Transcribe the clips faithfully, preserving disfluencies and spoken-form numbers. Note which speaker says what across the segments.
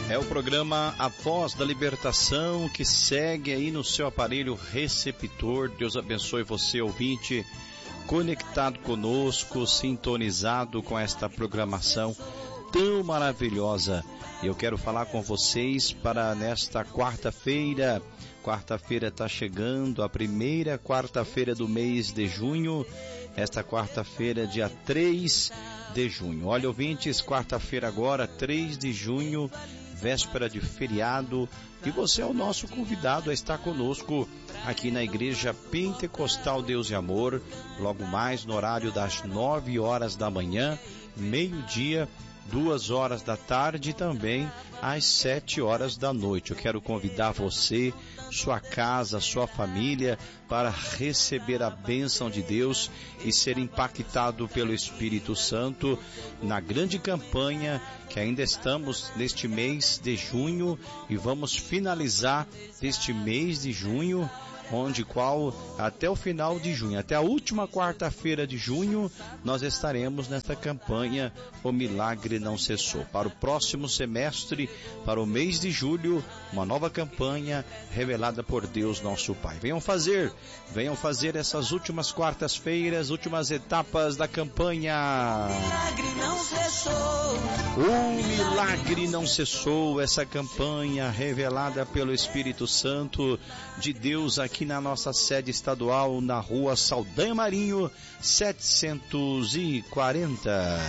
Speaker 1: É o programa A Voz da Libertação que segue aí no seu aparelho receptor. Deus abençoe você, ouvinte, conectado conosco, sintonizado com esta programação tão maravilhosa. Eu quero falar com vocês para nesta quarta-feira. Quarta-feira está chegando, a primeira quarta-feira do mês de junho. Esta quarta-feira, dia três de junho. Olha, ouvintes, quarta-feira agora, três de junho, véspera de feriado, e você é o nosso convidado a estar conosco aqui na Igreja Pentecostal Deus e Amor, logo mais no horário das nove horas da manhã, meio-dia, duas horas da tarde e também às sete horas da noite. Eu quero convidar você, sua casa, sua família, para receber a bênção de Deus e ser impactado pelo Espírito Santo na grande campanha que ainda estamos neste mês de junho e vamos finalizar este mês de junho, onde qual até o final de junho, até a última quarta-feira de junho, nós estaremos nesta campanha O Milagre Não Cessou. Para o próximo semestre, para o mês de julho, uma nova campanha revelada por Deus nosso Pai. Venham fazer, venham fazer essas últimas quartas-feiras, últimas etapas da campanha. O milagre não cessou. O milagre não cessou, essa campanha revelada pelo Espírito Santo de Deus aqui na nossa sede estadual, na rua Saldanha Marinho, setecentos e quarenta.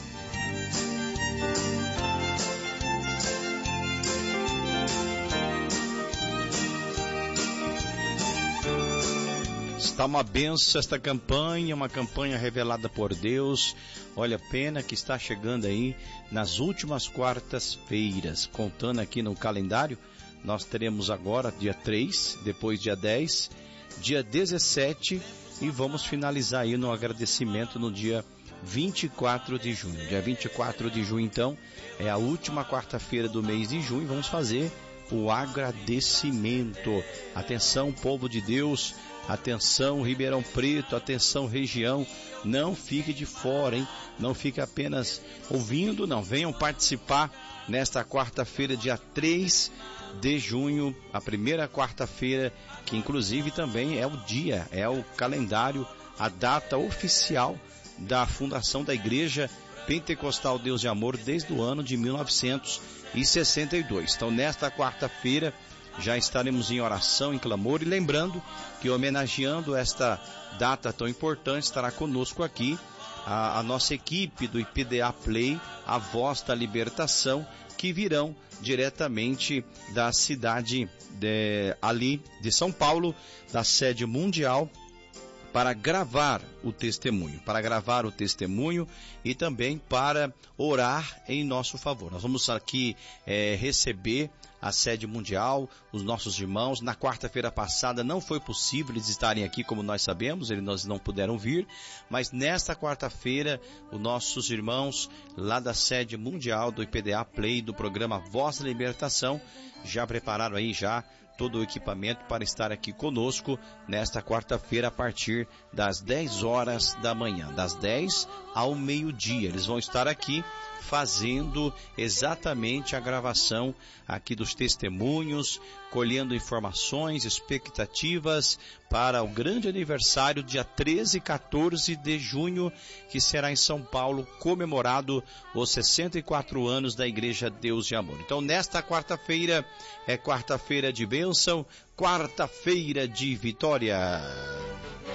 Speaker 1: Está uma benção esta campanha, uma campanha revelada por Deus. Olha a pena que está chegando aí nas últimas quartas-feiras. Contando aqui no calendário, nós teremos agora dia três, depois dia dez, dia dezessete e vamos finalizar aí no agradecimento no dia vinte e quatro de junho. Dia vinte e quatro de junho, então, é a última quarta-feira do mês de junho. Vamos fazer o agradecimento. Atenção, povo de Deus, atenção, Ribeirão Preto, atenção, região, não fique de fora, hein? Não fique apenas ouvindo, não. Venham participar nesta quarta-feira, dia três de junho, a primeira quarta-feira, que inclusive também é o dia, é o calendário, a data oficial da fundação da Igreja Pentecostal Deus e Amor desde o ano de mil novecentos e sessenta e dois. Então, nesta quarta-feira, já estaremos em oração, em clamor, e lembrando que, homenageando esta data tão importante, estará conosco aqui a, a nossa equipe do I P D A Play, a Voz da Libertação, que virão diretamente da cidade de, ali de São Paulo, da sede mundial, para gravar o testemunho, para gravar o testemunho e também para orar em nosso favor. Nós vamos aqui é, receber a sede mundial, os nossos irmãos. Na quarta-feira passada não foi possível eles estarem aqui, como nós sabemos, eles não puderam vir, mas nesta quarta-feira, os nossos irmãos lá da sede mundial do I P D A Play, do programa Voz da Libertação, já prepararam aí já todo o equipamento para estar aqui conosco nesta quarta-feira a partir das dez horas da manhã, das dez ao meio-dia. Eles vão estar aqui fazendo exatamente a gravação aqui dos testemunhos, colhendo informações, expectativas para o grande aniversário dia treze e quatorze de junho, que será em São Paulo, comemorado os sessenta e quatro anos da Igreja Deus e Amor. Então, nesta quarta-feira, é quarta-feira de bênção, quarta-feira de vitória.